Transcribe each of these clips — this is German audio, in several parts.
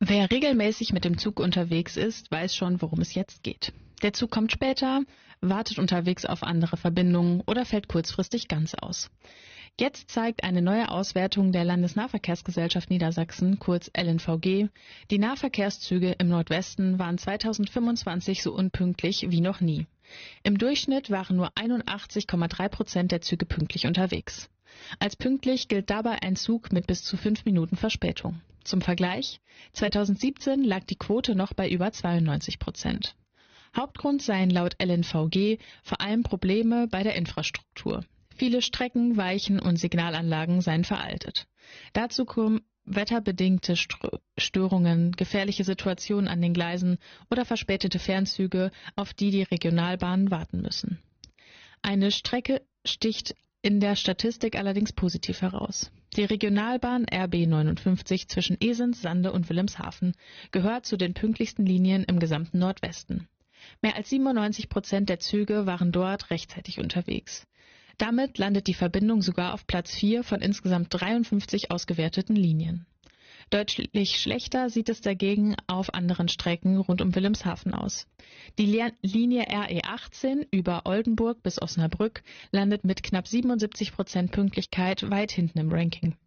Wer regelmäßig mit dem Zug unterwegs ist, weiß schon, worum es jetzt geht. Der Zug kommt später, wartet unterwegs auf andere Verbindungen oder fällt kurzfristig ganz aus. Jetzt zeigt eine neue Auswertung der Landesnahverkehrsgesellschaft Niedersachsen, kurz LNVG, die Nahverkehrszüge im Nordwesten waren 2025 so unpünktlich wie noch nie. Im Durchschnitt waren nur 81,3% der Züge pünktlich unterwegs. Als pünktlich gilt dabei ein Zug mit bis zu 5 Minuten Verspätung. Zum Vergleich, 2017 lag die Quote noch bei über 92%. Hauptgrund seien laut LNVG vor allem Probleme bei der Infrastruktur. Viele Strecken, Weichen und Signalanlagen seien veraltet. Dazu kommen wetterbedingte Störungen, gefährliche Situationen an den Gleisen oder verspätete Fernzüge, auf die die Regionalbahnen warten müssen. Eine Strecke sticht in der Statistik allerdings positiv heraus. Die Regionalbahn RB 59 zwischen Esens, Sande und Wilhelmshaven gehört zu den pünktlichsten Linien im gesamten Nordwesten. Mehr als 97% der Züge waren dort rechtzeitig unterwegs. Damit landet die Verbindung sogar auf Platz 4 von insgesamt 53 ausgewerteten Linien. Deutlich schlechter sieht es dagegen auf anderen Strecken rund um Wilhelmshaven aus. Die Linie RE18 über Oldenburg bis Osnabrück landet mit knapp 77% Pünktlichkeit weit hinten im Ranking.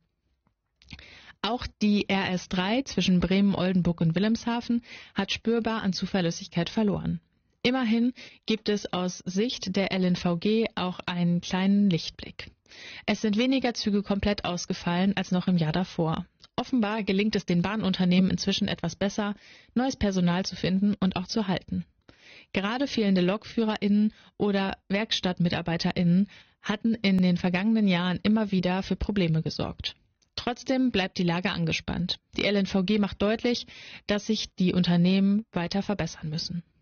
Auch die RS3 zwischen Bremen, Oldenburg und Wilhelmshaven hat spürbar an Zuverlässigkeit verloren. Immerhin gibt es aus Sicht der LNVG auch einen kleinen Lichtblick. Es sind weniger Züge komplett ausgefallen als noch im Jahr davor. Offenbar gelingt es den Bahnunternehmen inzwischen etwas besser, neues Personal zu finden und auch zu halten. Gerade fehlende LokführerInnen oder WerkstattmitarbeiterInnen hatten in den vergangenen Jahren immer wieder für Probleme gesorgt. Trotzdem bleibt die Lage angespannt. Die LNVG macht deutlich, dass sich die Unternehmen weiter verbessern müssen.